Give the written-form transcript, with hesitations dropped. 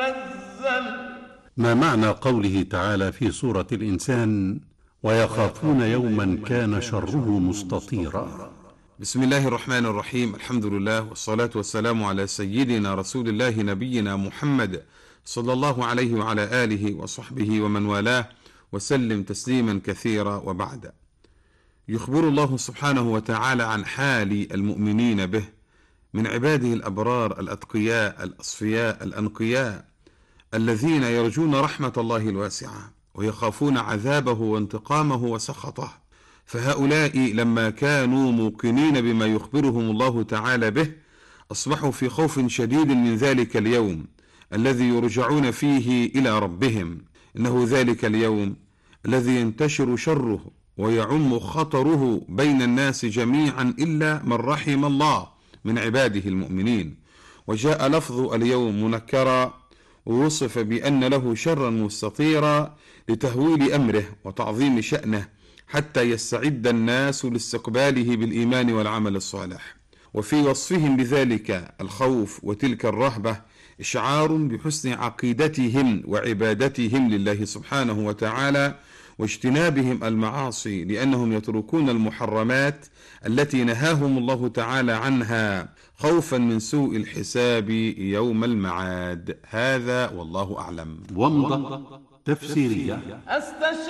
المنزل. ما معنى قوله تعالى في سورة الإنسان ويخافون يوما كان شره مستطيرا؟ بسم الله الرحمن الرحيم. الحمد لله والصلاة والسلام على سيدنا رسول الله نبينا محمد صلى الله عليه وعلى آله وصحبه ومن والاه وسلم تسليما كثيرا. وبعد، يخبر الله سبحانه وتعالى عن حال المؤمنين به من عباده الأبرار الأتقياء الأصفياء الأنقياء الذين يرجون رحمة الله الواسعة ويخافون عذابه وانتقامه وسخطه. فهؤلاء لما كانوا موقنين بما يخبرهم الله تعالى به أصبحوا في خوف شديد من ذلك اليوم الذي يرجعون فيه إلى ربهم. إنه ذلك اليوم الذي ينتشر شره ويعم خطره بين الناس جميعا إلا من رحم الله من عباده المؤمنين. وجاء لفظ اليوم منكرا ووصف بأن له شرا مستطيرا لتهويل أمره وتعظيم شأنه حتى يستعد الناس لاستقباله بالإيمان والعمل الصالح. وفي وصفهم بذلك الخوف وتلك الرهبة إشعار بحسن عقيدتهم وعبادتهم لله سبحانه وتعالى واجتنابهم المعاصي، لأنهم يتركون المحرمات التي نهاهم الله تعالى عنها خوفا من سوء الحساب يوم المعاد. هذا والله أعلم. ومضة تفسيرية.